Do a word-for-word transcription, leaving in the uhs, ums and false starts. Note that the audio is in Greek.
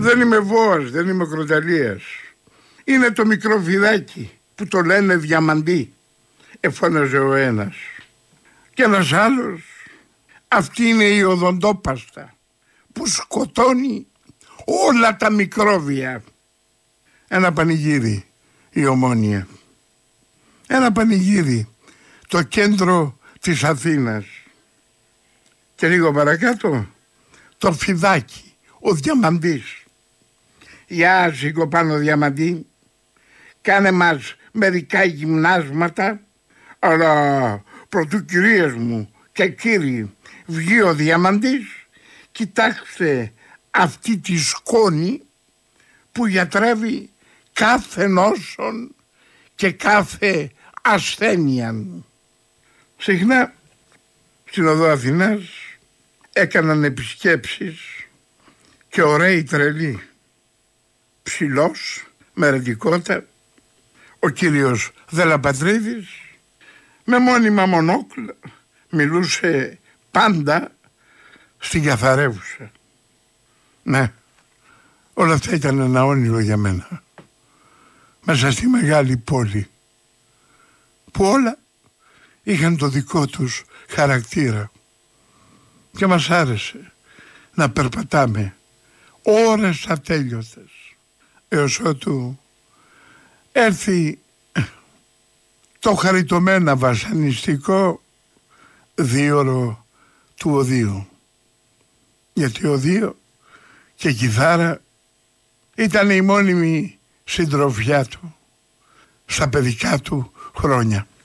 Δεν είμαι βόας, δεν είμαι κροταλίας. Είναι το μικρό φιδάκι που το λένε διαμαντή, εφώναζε ο ένας. Και ένας άλλος, αυτή είναι η οδοντόπαστα που σκοτώνει όλα τα μικρόβια. Ένα πανηγύρι η Ομόνια. Ένα πανηγύρι το κέντρο της Αθήνας. Και λίγο παρακάτω το φιδάκι, ο διαμαντής. Γεια σήκω πάνω διαμαντή, κάνε μας μερικά γυμνάσματα, αλλά προτού κυρίες μου και κύριοι βγει ο διαμαντής, κοιτάξτε αυτή τη σκόνη που γιατρεύει κάθε νόσον και κάθε ασθένεια. Συχνά στην οδό Αθηνάς έκαναν επισκέψεις και ωραίοι τρελοί. Ψηλός, με ρεντικότα, ο κύριος Δελαπατρίδης, με μόνιμα μονόκλα, μιλούσε πάντα στην καθαρεύουσα. Ναι, όλα αυτά ήταν ένα όνειρο για μένα. Μέσα στη μεγάλη πόλη, που όλα είχαν το δικό τους χαρακτήρα. Και μας άρεσε να περπατάμε ώρες ατέλειωτες, έως ότου έρθει το χαριτωμένα βασανιστικό δίωρο του Οδείου. Γιατί ο Οδείο και κιθάρα ήταν η μόνιμη συντροφιά του στα παιδικά του χρόνια.